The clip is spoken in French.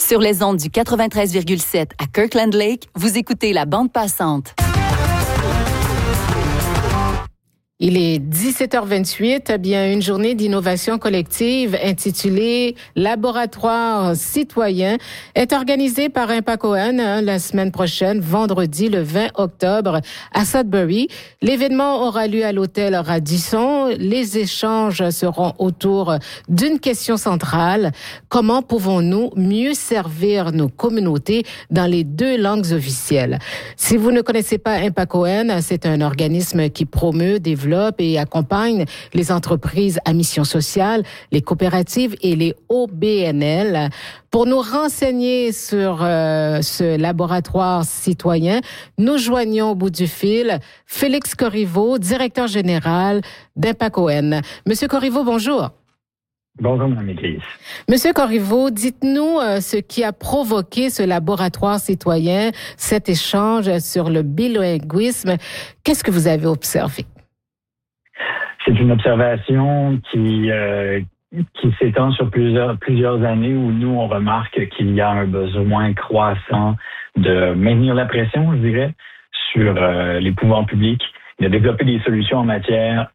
Sur les ondes du 93,7 à Kirkland Lake, vous écoutez la bande passante. Il est 17h28, eh bien une journée d'innovation collective intitulée Laboratoire citoyen est organisée par Impact ON la semaine prochaine, vendredi le 20 octobre à Sudbury. L'événement aura lieu à l'hôtel Radisson. Les échanges seront autour d'une question centrale. Comment pouvons-nous mieux servir nos communautés dans les 2 langues officielles? Si vous ne connaissez pas Impact ON, c'est un organisme qui promeut, développe et accompagne les entreprises à mission sociale, les coopératives et les OBNL. Pour nous renseigner sur ce laboratoire citoyen, nous joignons au bout du fil Félix Corriveau, directeur général d'Impact ON. Monsieur Corriveau, bonjour. Bonjour, Mme Église. Monsieur Corriveau, dites-nous ce qui a provoqué ce laboratoire citoyen, cet échange sur le bilinguisme. Qu'est-ce que vous avez observé? C'est une observation qui s'étend sur plusieurs années où nous, on remarque qu'il y a un besoin croissant de maintenir la pression, je dirais, sur les pouvoirs publics, de développer des solutions en matière